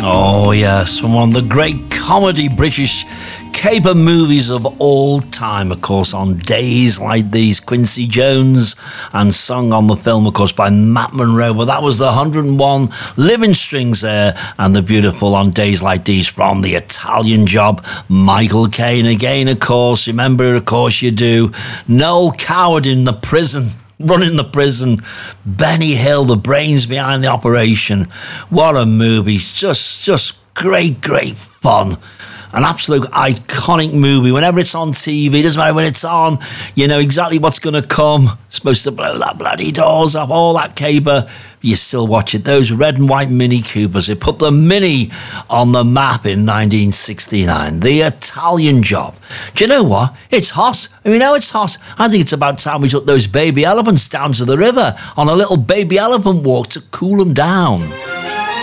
Oh yes, one of the great comedy British caper movies of all time, of course, On Days Like These, Quincy Jones, and sung on the film, of course, by Matt Monro. But that was the 101 Living Strings there, and the beautiful On Days Like These from The Italian Job, Michael Caine. Again, of course, remember, of course you do, Noel Coward in the prison. Running the prison, Benny Hill, the brains behind the operation. What a movie. Just great fun. An absolute iconic movie. Whenever it's on TV, doesn't matter when it's on, you know exactly what's going to come. Supposed to blow that bloody doors up, all that caper. You still watch it. Those red and white Mini Coopers. It put the Mini on the map in 1969. The Italian Job. Do you know what? It's hot. I mean, it's hot. I think it's about time we took those baby elephants down to the river on a little baby elephant walk to cool them down.